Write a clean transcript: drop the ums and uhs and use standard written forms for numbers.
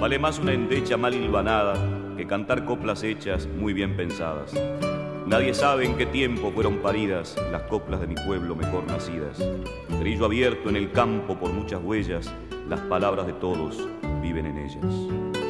Vale más una endecha mal hilvanada que cantar coplas hechas muy bien pensadas. Nadie sabe en qué tiempo fueron paridas las coplas de mi pueblo mejor nacidas. Grillo abierto en el campo por muchas huellas, las palabras de todos viven en ellas.